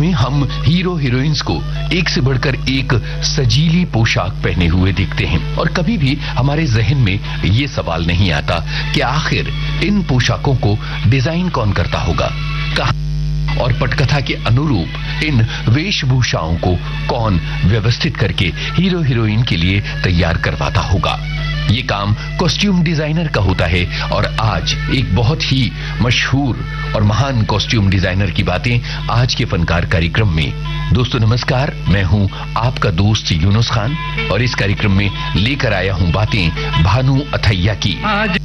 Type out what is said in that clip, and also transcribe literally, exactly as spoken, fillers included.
में हम hero heroines को एक से बढ़कर एक सजीली पोशाक पहने हुए दिखते हैं और कभी भी हमारे जहन में ये सवाल नहीं आता कि आखिर इन पोशाकों को डिजाइन कौन करता होगा, कहां और पटकथा के अनुरूप इन वेशभूषाओं को कौन व्यवस्थित करके हीरो हीरोइन के लिए तैयार करवाता होगा। ये काम कॉस्ट्यूम डिजाइनर का होता है और आज एक बहुत ही मशहूर और महान कॉस्ट्यूम डिजाइनर की बातें आज के फनकार कार्यक्रम में। दोस्तों नमस्कार, मैं हूं आपका दोस्त यूनुस खान और इस कार्यक्रम में लेकर आया हूं बातें भानु अथैया की।